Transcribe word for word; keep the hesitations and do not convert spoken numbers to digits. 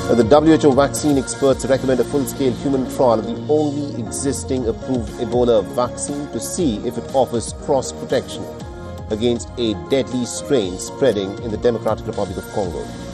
The W H O vaccine experts recommend a full-scale human trial of the only existing approved Ebola vaccine to see if it offers cross-protection against a deadly strain spreading in the Democratic Republic of Congo.